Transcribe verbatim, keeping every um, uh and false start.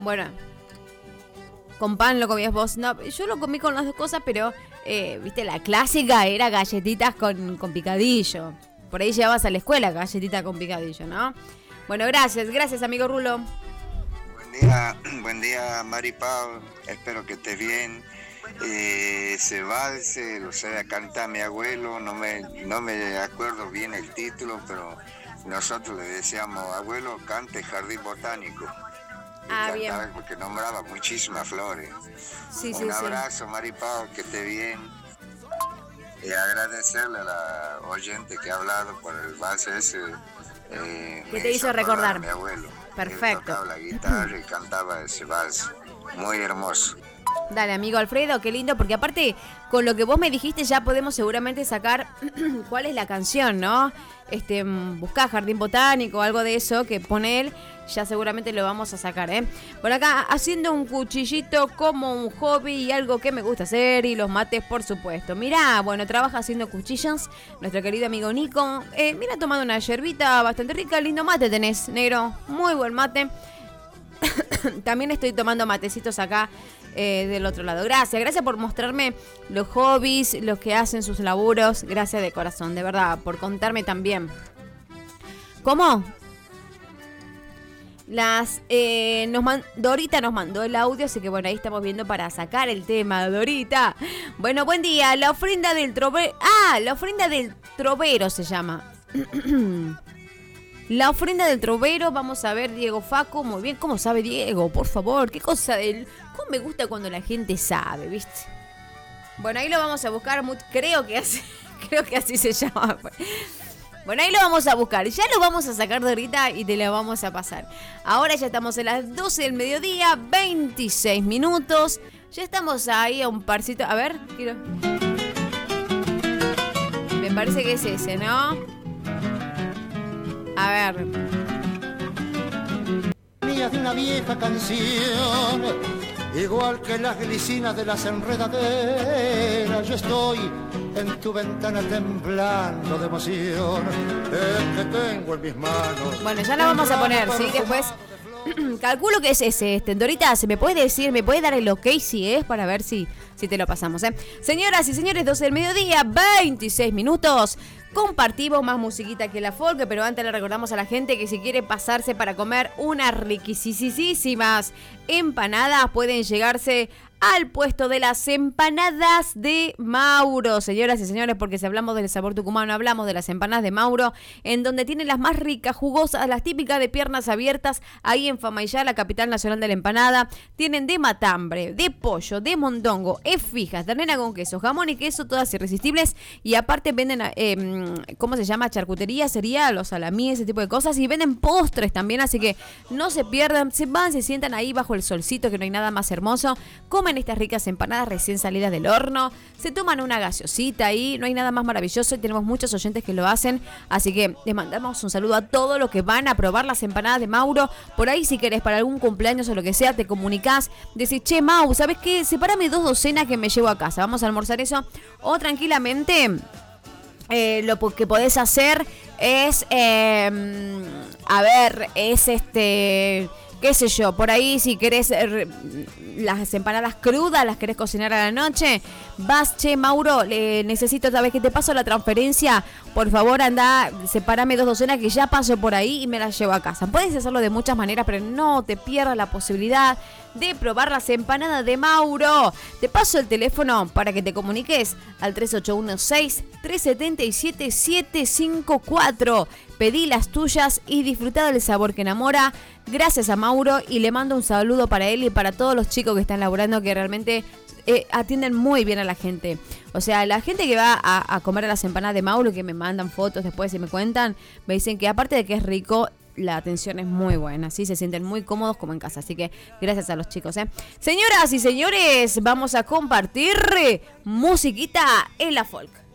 Bueno, con pan lo comías vos. No, yo lo comí con las dos cosas, pero, eh, viste, la clásica era galletitas con, con picadillo. Por ahí llevabas a la escuela galletita con picadillo, ¿no? Bueno, gracias, gracias, amigo Rulo. Buen día, buen día, Mari Pau. Espero que estés bien. Eh, ese valse lo sabe cantar mi abuelo, no me, no me acuerdo bien el título, pero nosotros le decíamos, abuelo, cante Jardín Botánico. Y Ah, cantaba bien. porque nombraba muchísimas flores. Sí, sí, Un sí. abrazo, Mari Pau, que esté bien. Y agradecerle a la oyente que ha hablado por el valse ese. Eh, ¿Qué me te hizo acordar recordar? a mi abuelo. Perfecto. Él tocaba la guitarra y cantaba ese vals. Muy hermoso. Dale, amigo Alfredo, qué lindo, porque aparte, con lo que vos me dijiste, ya podemos seguramente sacar cuál es la canción, ¿no? Este, buscá Jardín Botánico, algo de eso que pone él, ya seguramente lo vamos a sacar, ¿eh? Por acá, haciendo un cuchillito como un hobby y algo que me gusta hacer, y los mates, por supuesto. Mirá, bueno, trabaja haciendo cuchillos, nuestro querido amigo Nico. Eh, mira, tomando una yerbita bastante rica, lindo mate tenés, negro, muy buen mate. También estoy tomando matecitos acá eh, del otro lado. Gracias, gracias por mostrarme los hobbies, los que hacen sus laburos. Gracias de corazón, de verdad, por contarme también. ¿Cómo? Las eh, nos man, Dorita nos mandó el audio, así que bueno, ahí estamos viendo para sacar el tema, Dorita. Bueno, buen día. La ofrenda del trovero. Ah, la ofrenda del trovero se llama. La ofrenda del trovero, vamos a ver, Diego Faco, muy bien, ¿cómo sabe Diego? Por favor, qué cosa del... ¿Cómo me gusta cuando la gente sabe, viste? Bueno, ahí lo vamos a buscar, creo que así, creo que así se llama. Bueno, ahí lo vamos a buscar, ya lo vamos a sacar de ahorita y te lo vamos a pasar. Ahora ya estamos a las doce del mediodía, veintiséis minutos, ya estamos ahí a un parcito, a ver, quiero... Me parece que es ese, ¿no? A ver. De una vieja canción, igual que las glicinas de las enredaderas, yo estoy en tu ventana temblando de emoción, el que tengo en mis manos. Bueno, ya la vamos a poner, ¿sí? Después calculo que es ese, este. Dorita, ¿se me puede decir, me puede dar el ok si es para ver si, si te lo pasamos, eh? Señoras y señores, doce del mediodía, veintiséis minutos. Compartimos más musiquita que la folk, pero antes le recordamos a la gente que si quiere pasarse para comer unas riquisísimas empanadas, pueden llegarse al puesto de las empanadas de Mauro. Señoras y señores, porque si hablamos del sabor tucumano, hablamos de las empanadas de Mauro, en donde tienen las más ricas, jugosas, las típicas de piernas abiertas, ahí en Famaillá, la capital nacional de la empanada. Tienen de matambre, de pollo, de mondongo, es fijas, ternera con queso, jamón y queso, todas irresistibles. Y aparte venden, eh, ¿cómo se llama? Charcutería, sería los salamíes, ese tipo de cosas. Y venden postres también, así que no se pierdan, se van, se sientan ahí bajo el solcito, que no hay nada más hermoso. Comen estas ricas empanadas recién salidas del horno, se toman una gaseosita ahí, no hay nada más maravilloso y tenemos muchos oyentes que lo hacen, así que les mandamos un saludo a todos los que van a probar las empanadas de Mauro. Por ahí si querés para algún cumpleaños o lo que sea, te comunicás, decís, che Mau, ¿sabes qué? Sepárame dos docenas que me llevo a casa, vamos a almorzar eso, o tranquilamente eh, lo que podés hacer es, eh, a ver, es este... qué sé yo, por ahí si querés eh, las empanadas crudas, las querés cocinar a la noche, vas, che, Mauro, eh, necesito otra vez que te paso la transferencia, por favor anda, sepárame dos docenas que ya paso por ahí y me las llevo a casa. Puedes hacerlo de muchas maneras, pero no te pierdas la posibilidad de probar las empanadas de Mauro. Te paso el teléfono para que te comuniques al tres ocho uno seis, tres siete siete, siete cinco cuatro. Pedí las tuyas y disfrutá del sabor que enamora. Gracias a Mauro y le mando un saludo para él y para todos los chicos que están laburando, que realmente eh, atienden muy bien a la gente. O sea, la gente que va a, a comer a las empanadas de Mauro, que me mandan fotos después y me cuentan, me dicen que aparte de que es rico, la atención es muy buena, ¿sí? Se sienten muy cómodos como en casa, así que gracias a los chicos, ¿eh? Señoras y señores, vamos a compartir musiquita en la folk.